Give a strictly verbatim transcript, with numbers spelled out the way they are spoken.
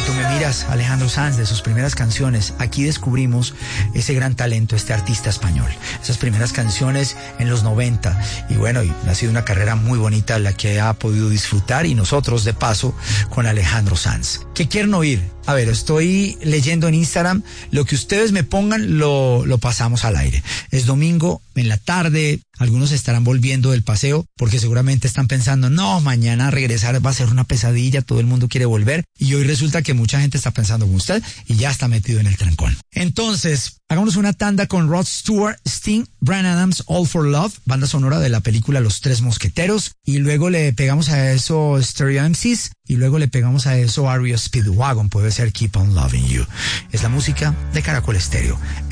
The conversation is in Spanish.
Tú me miras, Alejandro Sanz, de sus primeras canciones. Aquí descubrimos ese gran talento, este artista español. Esas primeras canciones en los noventa. Y bueno, y ha sido una carrera muy bonita la que ha podido disfrutar, y nosotros de paso con Alejandro Sanz. ¿Qué quieren oír? A ver, estoy leyendo en Instagram. Lo que ustedes me pongan lo, lo pasamos al aire. Es domingo en la tarde. Algunos estarán volviendo del paseo porque seguramente están pensando, no, mañana regresar va a ser una pesadilla, todo el mundo quiere volver. Y hoy resulta que mucha gente está pensando como usted y ya está metido en el trancón. Entonces, hagamos una tanda con Rod Stewart, Sting, Bryan Adams, All for Love, banda sonora de la película Los Tres Mosqueteros. Y luego le pegamos a eso Stereo M Cs. Y luego le pegamos a eso R E O Speedwagon, puede ser Keep on Loving You. Es la música de Caracol Estéreo.